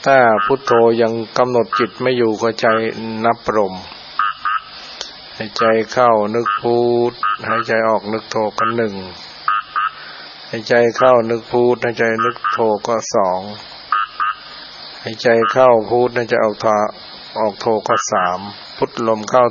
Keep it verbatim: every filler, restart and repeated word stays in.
ถ้าพุทโธยังกำหนดจิตไม่อยู่ก็ใจนับลมหายใจเข้านึกพุทหายใจออกนึกโธก็หนึ่งหายใจเข้านึกพุทหายใจนึกโธก็สองหายใจเข้าพุทหายใจออกโธออกโธก็สามพุทลมเข้า